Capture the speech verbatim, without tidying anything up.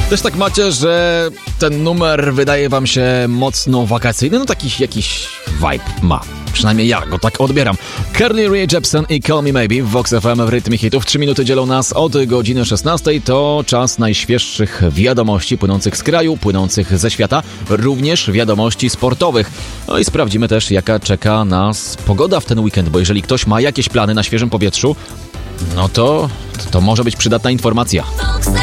Też tak macie, że ten numer wydaje wam się mocno wakacyjny? No taki jakiś vibe ma. Przynajmniej ja go tak odbieram. Carly Rae Jepsen i Call Me Maybe w Vox F M w rytmie hitów. Trzy minuty dzielą nas od godziny szesnastej. To czas najświeższych wiadomości płynących z kraju, płynących ze świata. Również wiadomości sportowych. No i sprawdzimy też, jaka czeka nas pogoda w ten weekend, bo jeżeli ktoś ma jakieś plany na świeżym powietrzu, no to, to może być przydatna informacja.